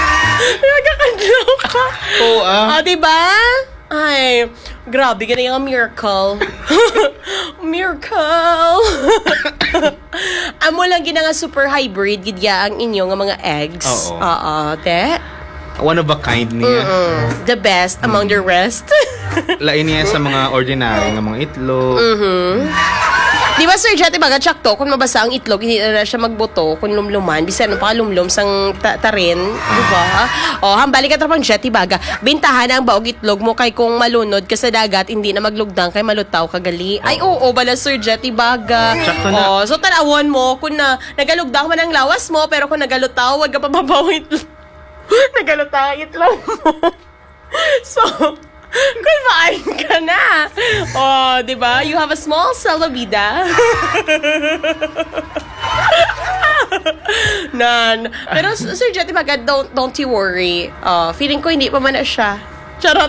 Oo, diba? Ay, grabe, ganun yung miracle. Miracle. Amo lang gina nga super hybrid, gidya ang inyo nga mga eggs. Oo. Te? One of a kind niya. The best among the rest. Lain niya sa mga ordinary nga mga itlog. Di ba, Sir Jet, ibaga, tsakto, kung mabasa ang itlog, hindi na siya magbuto, kung lumluman, bisan pa lumlum sang tarin, di ba? Hambali ka trapang Jet, ibaga, bintahan ang baog itlog mo kay kung malunod ka sa dagat, hindi na maglugdang kay malutaw kagali. Ay, oo, bala, Sir Jet, ibaga. Tsakto na. So, tanawon mo, kung nagalugdang man ang lawas mo, pero kung nagalutaw, wag ka pababaw itlog. Nagalutaw ang itlog mo. So, kung maain ka na. Diba? You have a small salabida. Pero, Sir Jet, diba, don't you worry. Feeling ko hindi pa man na siya. Charot.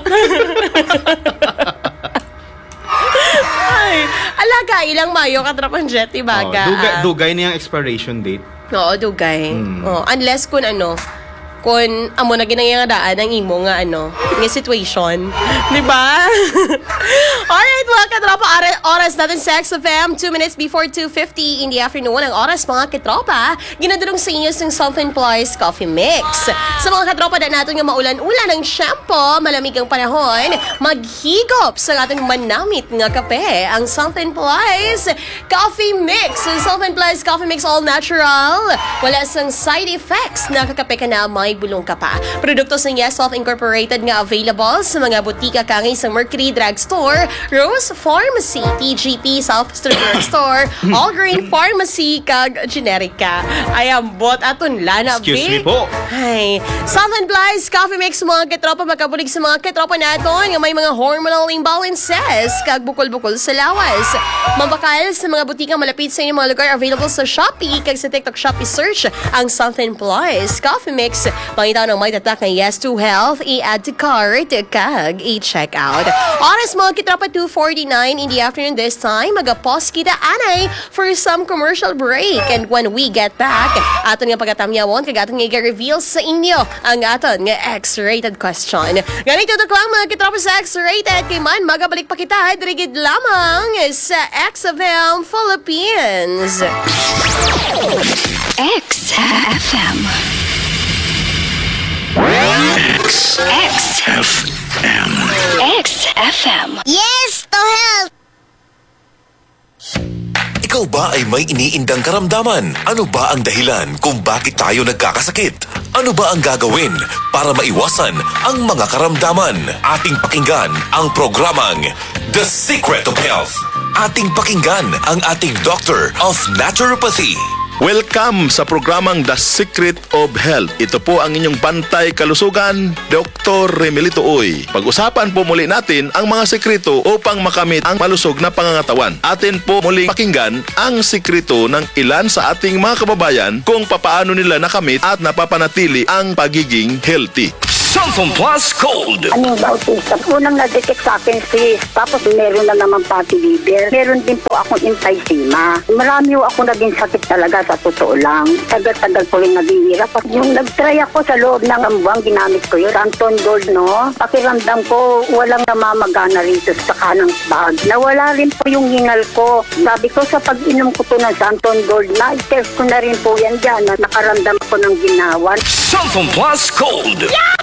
Ay, alaga, ilang Mayo katrapan Jet, diba? Dugay niyang expiration date. Oo, dugay. Unless kung kung amo na ginangyadaan ang imo nga nga situation. Diba? Alright, mga katropa, oras natin sa XFM, 2 minutes before 2:50 in the afternoon. Ang oras, mga katropa, ginadulong sa inyo ng Self-Employed Coffee Mix. Sa mga katropa na natin nga maulan-ulan ng shampoo, malamig ang panahon, maghigop sa ating manamit nga kape, ang Self-Employed Coffee Mix. Ang Self-Employed Coffee Mix, all natural. Wala sang side effects. Nakakape ka na, may bulong ka pa. Produkto sa niya, self-incorporated nga available sa mga butika kangay sa Mercury Drugstore, Rose Pharmacy, TGP, Self-Store Store, All Green Pharmacy, kag Generica. Ay, ambot aton lana, Excuse me po. Ay, Self-Employed Coffee Mix, mga katropa, makabulig sa mga katropa naton nga may mga hormonal imbalances, kag bukol-bukol sa lawas. Mabakal sa mga butika malapit sa inyong mga lugar, available sa Shopee, kag sa TikTok Shopee search ang Self-Employed Coffee Mix. Pangitaw ng may tatak ng Yes to Health, i-add to cart, kag i-check out. Oras mga kitropa, 2:49 in the afternoon this time. Mag-pause kita anay for some commercial break. And when we get back, aton nga pagatamyawon, kag aton nga i-reveal sa inyo ang aton nga X-rated question. Ganito ito lang mga kitropa sa X-rated, kay man magabalik pa kita, dirigid lamang sa XFM Philippines. XFM. XFM. Yes to health! Ikaw ba ay may iniindang karamdaman? Ano ba ang dahilan kung bakit tayo nagkakasakit? Ano ba ang gagawin para maiwasan ang mga karamdaman? Ating pakinggan ang programang The Secret of Health. Ating pakinggan ang ating Doctor of Naturopathy. Welcome sa programang The Secret of Health. Ito po ang inyong bantay kalusugan, Dr. Remelito Uy. Pag-usapan po muli natin ang mga sekreto upang makamit ang malusog na pangangatawan. Atin po muling pakinggan ang sekreto ng ilan sa ating mga kababayan kung papaano nila nakamit at napapanatili ang pagiging healthy. Santon Plus Gold. Anong bautista? Unang na-detect sa akin sis. Tapos meron na naman fatty liver. Meron din po akong emphysema. Marami po ako naging sakit talaga sa totoo lang. Tagal-tagal po rin naghihirap. Yung nag-try ako sa loob ng ambuang, ginamit ko yun. Santon Gold, no? Pakiramdam ko, walang namamagana rito sa kanang bag. Nawala rin po yung hingal ko. Sabi ko sa pag-inom ko to ng Santon Gold, na-test ko na rin po yan dyan. Na nakaramdam ko ng ginawan. Santon Plus Gold.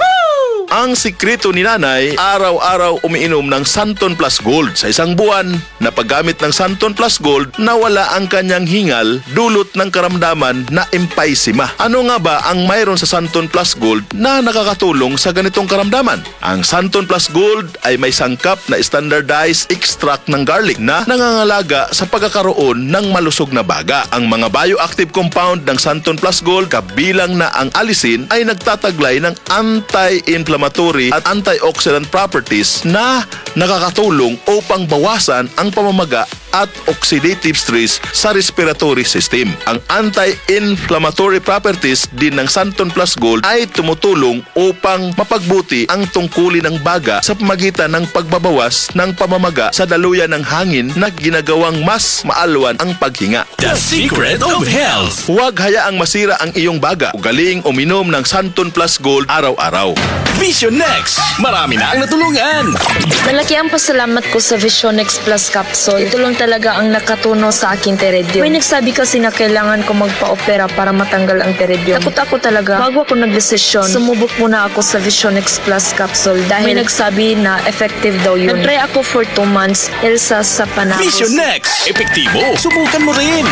Ang sikreto ni nanay, araw-araw umiinom ng Santon Plus Gold. Sa isang buwan na paggamit ng Santon Plus Gold, nawala ang kanyang hingal dulot ng karamdaman na emphysema. Ano nga ba ang mayroon sa Santon Plus Gold na nakakatulong sa ganitong karamdaman? Ang Santon Plus Gold ay may sangkap na standardized extract ng garlic na nangangalaga sa pagkakaroon ng malusog na baga. Ang mga bioactive compound ng Santon Plus Gold, kabilang na ang allicin, ay nagtataglay ng anti-inflammatory at antioxidant properties na nakakatulong upang bawasan ang pamamaga at oxidative stress sa respiratory system. Ang anti-inflammatory properties din ng Santon Plus Gold ay tumutulong upang mapagbuti ang tungkulin ng baga sa pamagitan ng pagbabawas ng pamamaga sa daluyan ng hangin na ginagawang mas maalwan ang paghinga. The Secret of Health. Huwag hayaang masira ang iyong baga. Ugaling uminom ng Santon Plus Gold araw-araw. Vision Next. Marami na ang natulungan. Malaki ang pasalamat ko sa Vision X Plus Capsule. Ito lang talaga ang nakatuno sa akin teredyum. May nagsabi kasi na kailangan ko magpa-opera para matanggal ang teredyum. Takot ako talaga. Bago ako nagdesisyon, sumubok muna ako sa Vision X Plus Capsule dahil may nagsabi na effective daw yun. Nag-try ako for 2 months Elsa sa panahon. Vision Next. Epektibo. Subukan mo rin.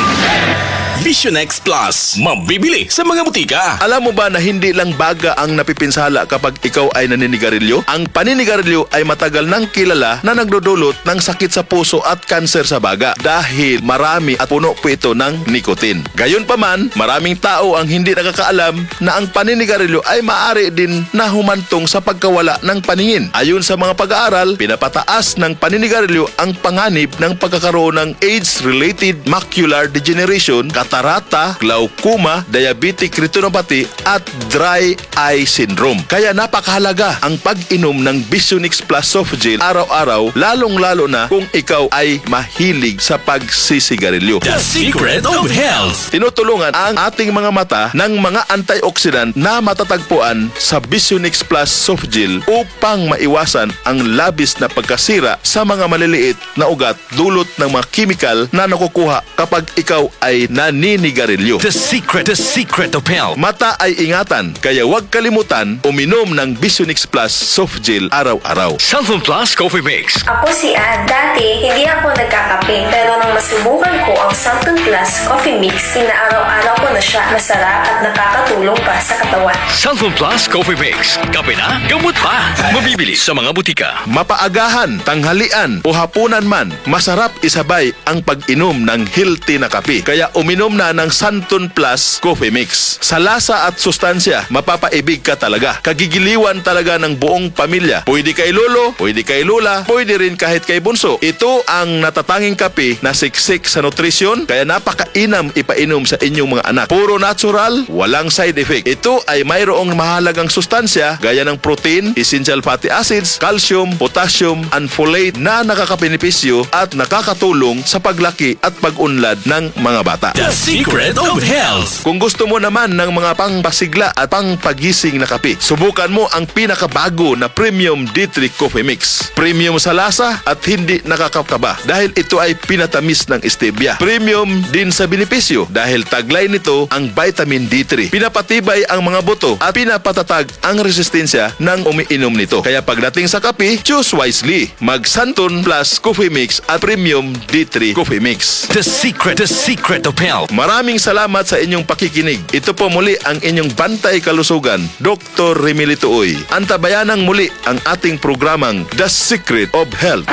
Vision X Plus. Mabibili sa mga butika. Alam mo ba na hindi lang baga ang napipinsala kapag ikaw ay naninigarilyo? Ang paninigarilyo ay matagal nang kilala na nagdudulot ng sakit sa puso at kanser sa baga dahil marami at puno po ito ng nicotine. Gayunpaman, maraming tao ang hindi nakakaalam na ang paninigarilyo ay maaari din na humantong sa pagkawala ng paningin. Ayon sa mga pag-aaral, pinapataas ng paninigarilyo ang panganib ng pagkakaroon ng age-related macular degeneration, katarata, glaucoma, diabetic retinopathy at dry eye syndrome. Kaya napakahalaga ang pag-inom ng Visionix Plus Soft Gel araw-araw, lalong-lalo na kung ikaw ay mahilig sa pagsisigarilyo. The Secret of Health. Tinutulungan ang ating mga mata ng mga antioxidant na matatagpuan sa Visionix Plus Soft Gel upang maiwasan ang labis na pagkasira sa mga maliliit na ugat dulot ng mga chemical na nakukuha kapag ikaw ay naninigarilyo. The Secret of Health. Mata ay ingatan, kaya huwag kalimutan uminom ng Visionix Plus Soft Gel araw-araw. Santon Plus Coffee Mix. Ako si Ann. Dati, hindi ako nagkakape. Pero nang masubukan ko ang Santon Plus Coffee Mix, inaaraw-araw ko na siya. Masarap at nakakatulong pa sa katawan. Santon Plus Coffee Mix. Kape na, gamot pa. Mabibili sa mga butika. Mapaagahan, tanghalian o hapunan man, masarap isabay ang pag-inom ng healthy na kape. Kaya uminom na ng Santon Plus Coffee Mix. Sa lasa at sustansya, mapapaibig ka talaga. Kagigiliwan talaga ng buong pamilya. Pwede kay lolo, pwede kay lola, pwede rin kahit kay bunso. Ito ang natatanging kape na siksik sa nutrisyon, kaya napakainam ipainom sa inyong mga anak. Puro natural, walang side effect. Ito ay mayroong mahalagang sustansya gaya ng protein, essential fatty acids, calcium, potassium, and folate na nakakabenepisyo at nakakatulong sa paglaki at pag-unlad ng mga bata. The Secret of Health. Kung gusto mo naman ng mga pangpasigla at pangpagising na kape, subukan mo ang pinakabago na Premium D3 Coffee Mix. Premium sa lasa at hindi nakakakaba dahil ito ay pinatamis ng stevia. Premium din sa benepisyo dahil taglay nito ang vitamin D3. Pinapatibay ang mga buto at pinapatatag ang resistensya ng umiinom nito. Kaya pagdating sa kape, choose wisely. Mag Santon Plus Coffee Mix at Premium D3 Coffee Mix. The Secret of Health. Maraming salamat sa inyong pakikinig. Ito po muli ang inyong Bantay Kalusugan, Dr. Remilito Uy. Antabayanang muli ang ating programang The Secret of Health.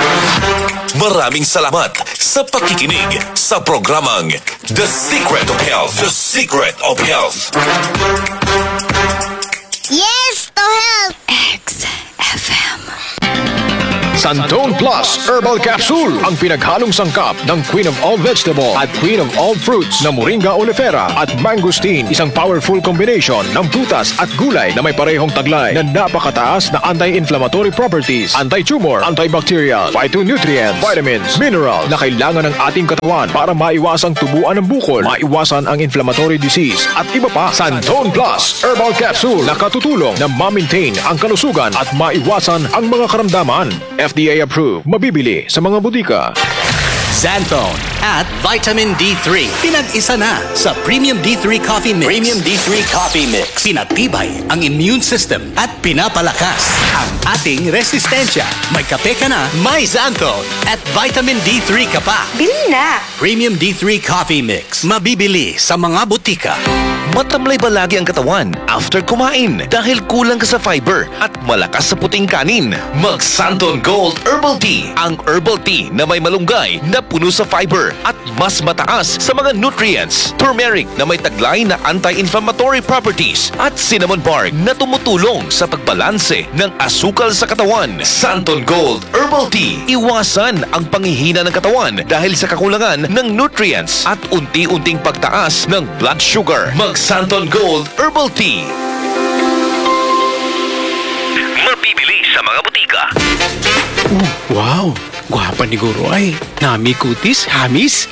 Maraming salamat sa pakikinig sa programang The Secret of Health. The Secret of Health. Yes to health. XFM. Santone Plus Herbal Capsule, ang pinaghalong sangkap ng Queen of All Vegetable at Queen of All Fruits na Moringa oleifera at mangosteen, isang powerful combination ng prutas at gulay na may parehong taglay na napakataas na anti-inflammatory properties, anti-tumor, antibacterial, phytonutrients, vitamins, mineral na kailangan ng ating katawan para maiwasang tubuan ng bukol, maiwasan ang inflammatory disease at iba pa. Santone Plus Herbal Capsule na katutulong na ma-maintain ang kalusugan at maiwasan ang mga karamdaman. FDA approved. Mabibili sa mga butika. Xanthone at Vitamin D3. Pinag-isa na sa Premium D3 Coffee Mix. Premium D3 Coffee Mix. Pinatibay ang immune system at pinapalakas ang ating resistensya. May kape ka na, may Xanthone at Vitamin D3 ka pa. Bili na! Premium D3 Coffee Mix. Mabibili sa mga butika. Matamlay ba lagi ang katawan after kumain dahil kulang ka sa fiber at malakas sa puting kanin? Mag Santon Gold Herbal Tea, ang herbal tea na may malunggay na puno sa fiber at mas mataas sa mga nutrients. Turmeric na may taglay na anti-inflammatory properties at cinnamon bark na tumutulong sa pagbalanse ng asukal sa katawan. Santon Gold Herbal Tea, iwasan ang panghihina ng katawan dahil sa kakulangan ng nutrients at unti-unting pagtaas ng blood sugar. Mag Santon Gold Herbal Tea. Mabibili sa mga butika. Wow! Gwapa ni Guro ay. Nami kutis, hamis.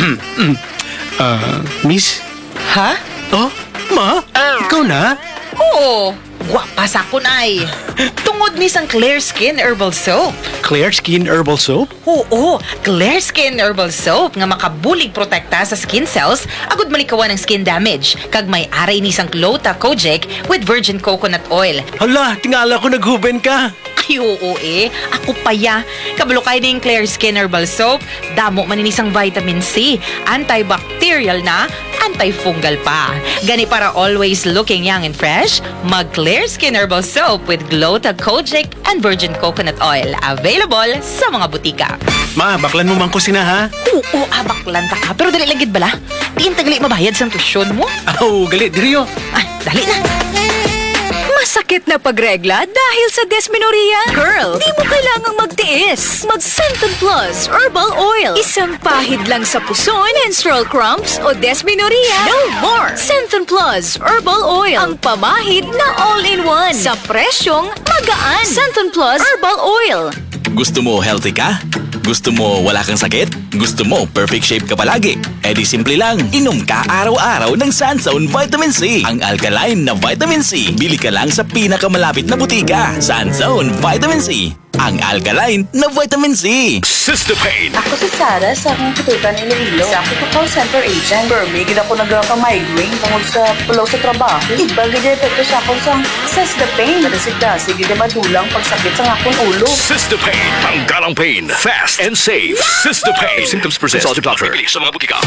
Miss? Ha? Oh, ma? Ikaw na? Oo. Gwapa sa kun ay. Tungod ni sang Clear Skin Herbal Soap. Clear Skin Herbal Soap? Oo, Clear Skin Herbal Soap nga makabulig protekta sa skin cells agud malikawan ng skin damage. Kag may aray ni sang Clota Kojic with virgin coconut oil. Hala, tingala ko naghuben ka. Ay, oo Ako pa ya. Kabalo kayo ng Clear Skin Herbal Soap. Damo maninisang vitamin C. Antibacterial na, antifungal pa. Gani para always looking young and fresh, mag Clear Skin Herbal Soap with Glota Kojic and virgin coconut oil. Available sa mga butika. Ma, baklan mo man ko sina ha? Oo, baklan ta ka. Pero dali lagid bala. Tingin tagali mabayad sa tusyon mo. Oh, gali, diriyo. Ay, dali na. Masakit na pagregla dahil sa dysmenorrhea? Girl, di mo kailangang magtiis. Mag Centon Plus Herbal Oil. Isang pahid lang sa puson, menstrual cramps o dysmenorrhea. No more! Centon Plus Herbal Oil. Ang pamahid na all-in-one. Sa presyong magaan. Centon Plus Herbal Oil. Gusto mo healthy ka? Gusto mo wala kang sakit? Gusto mo perfect shape ka palagi? Eh di simple lang, inom ka araw-araw ng Sanzone Vitamin C. Ang alkaline na Vitamin C. Bili ka lang sa pinakamalapit na butika. Sanzone Vitamin C. Ang alkaline na Vitamin C. Sister Pain. Ako si Sarah sa akong kutukan ni Iloilo. Sa ako call center agent. Permigid ako nagka-migraine tungkol sa pulaw sa trabaho. Iba gaya epekto sa akong sang Sister Pain. Nadasigdasig gaya madulang pagsakit sa akong ulo. Sister Pain. Tanggalang pain. Fast and safe. Sister Pain. If symptoms persist, consult your doctor. Mabibili sa mga butika.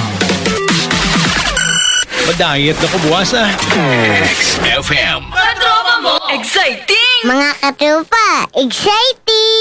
Madayat na ko buwas ah. XFM. Katropa mo! Exciting! Mga katropa, exciting!